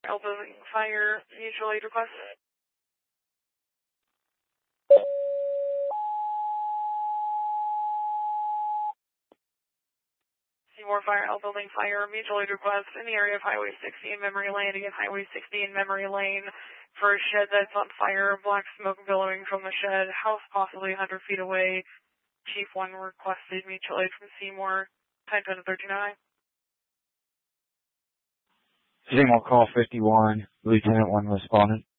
Elbowing fire, mutual aid request. Seymour Fire, Elbowing Fire, mutual aid request in the area of Highway 60 in Memory Lane. Again, Highway 60 in Memory Lane for a shed that's on fire, black smoke billowing from the shed, house possibly 100 feet away. Chief 1 requested mutual aid from Seymour, type in 1309. Seymour call 51, Lieutenant 1 responded.